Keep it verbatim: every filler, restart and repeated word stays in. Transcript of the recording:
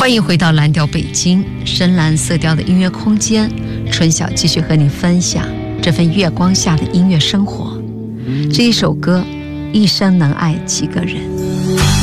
欢迎回到蓝调北京，深蓝色调的音乐空间，春晓继续和你分享这份月光下的音乐生活。这一首歌，一生能爱几个人。